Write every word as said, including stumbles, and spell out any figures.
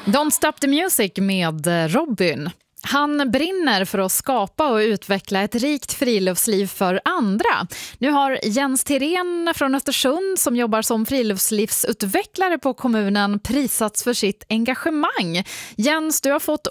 Don't Stop the Music med Robin. Han brinner för att skapa och utveckla ett rikt friluftsliv för andra. Nu har Jens Tirén från Östersund som jobbar som friluftslivsutvecklare på kommunen prisats för sitt engagemang. Jens, du har fått